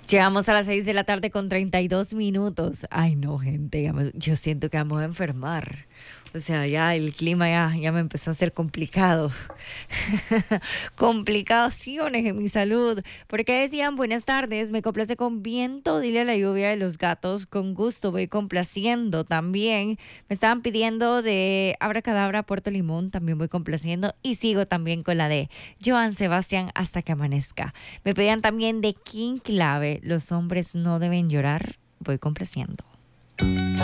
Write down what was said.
Llegamos a las 6 de la tarde con 32 minutos. Ay, no, gente, yo siento que vamos a enfermar. O sea, ya el clima ya me empezó a ser complicado. Complicaciones en mi salud. Porque decían, buenas tardes, me complace con viento, dile a la lluvia de los gatos, con gusto voy complaciendo también. Me estaban pidiendo de Abracadabra, Puerto Limón, también voy complaciendo. Y sigo también con la de Joan Sebastián hasta que amanezca. Me pedían también de King Clave, los hombres no deben llorar, voy complaciendo.